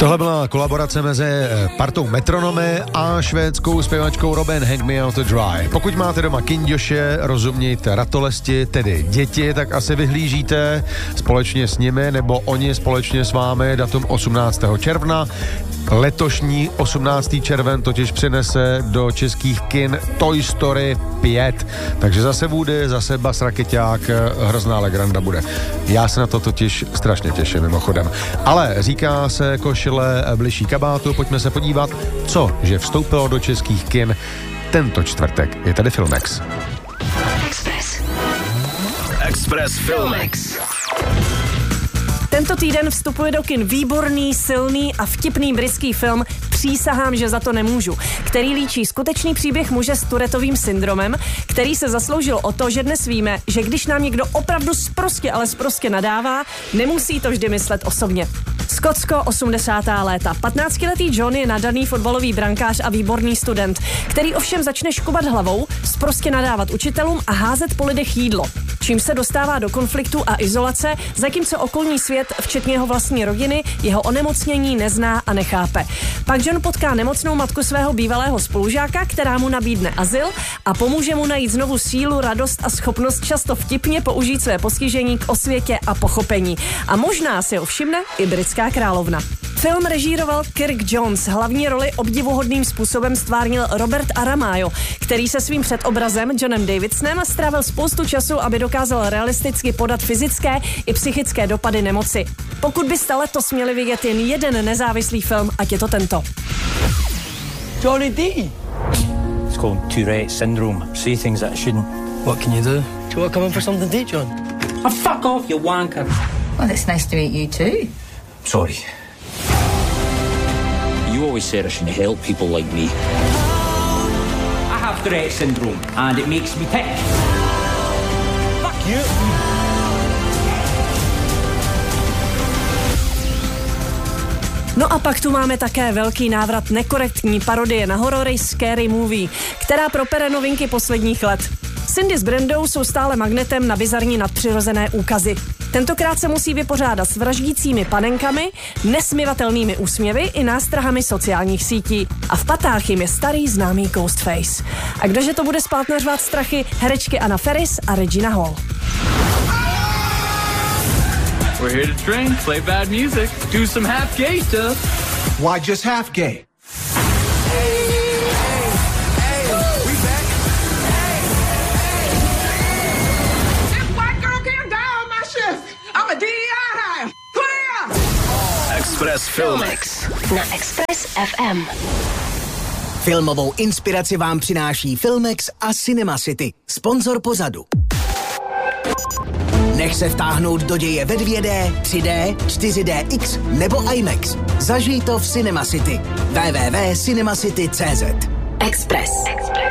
Tohle byla kolaborace mezi partou Metronome a švédskou zpěvačkou Robin Hang Me Out to Dry. Pokud máte doma kinďoše, rozumějte ratolesti, tedy děti, tak asi vyhlížíte společně s nimi, nebo oni společně s vámi datum 18. června. Letošní 18. červen totiž přinese do českých kin Toy Story 5. Takže zase Woody, zase Buzz Rakeťák, hrozná legranda bude. Já se na to totiž strašně těším mimochodem. Ale říká se košile bližší kabátu, pojďme se podívat, co že vstoupilo do českých kin tento čtvrtek. Je tady Filmex. Express Filmex. Tento týden vstupuje do kin výborný, silný a vtipný britský film Přísahám, že za to nemůžu, který líčí skutečný příběh muže s Tourettovým syndromem, který se zasloužil o to, že dnes víme, že když nám někdo opravdu sprostě nadává, nemusí to vždy myslet osobně. Skotsko, 80. léta. 15letý John je nadaný fotbalový brankář a výborný student, který ovšem začne škubat hlavou, sprostě nadávat učitelům a házet po lidech jídlo, čím se dostává do konfliktu a izolace, zatímco okolní svět, včetně jeho vlastní rodiny, jeho onemocnění nezná a nechápe. Pak John potká nemocnou matku svého bývalého spolužáka, která mu nabídne azyl a pomůže mu najít znovu sílu, radost a schopnost často vtipně použít své postižení k osvětě a pochopení. A možná si ho všimne i britská královna. Film režíroval Kirk Jones, hlavní roli obdivuhodným způsobem stvárnil Robert Aramayo, který se svým předobrazem Johnem Davidsonem strávil spoustu času, aby dokázal realisticky podat fyzické i psychické dopady nemoci. Pokud byste letos měli vidět jen jeden nezávislý film, ať je to tento. Johnny D. It's called Tourette syndrome. Say things that I shouldn't. What can you do? Do you want to come in for something to eat, John? Oh, fuck off, you wanker. Well, it's nice to meet you too. Sorry. You always said I should help people like me. I have Tourette syndrome, and it makes me tick. Fuck you. No a pak tu máme také velký návrat nekorektní parodie na horory Scary Movie, která propere novinky posledních let. Cindy s Brandou jsou stále magnetem na bizarní nadpřirozené úkazy. Tentokrát se musí vypořádat s vraždícími panenkami, nesmivatelnými úsměvy i nástrahami sociálních sítí. A v patách jim je starý známý Ghostface. A kdože to bude spátně řvát strachy? Herečky Anna Faris a Regina Hall. We're here to drink, play bad music, do some half gay stuff. Why just half gay? Express Filmex. Na Express FM. Filmovou inspiraci vám přináší Filmex a Cinema City, sponzor pořadu. Nech se vtáhnout do děje ve 2D, 3D, 4DX nebo IMAX. Zažij to v Cinema City. www.cinemacity.cz. Express.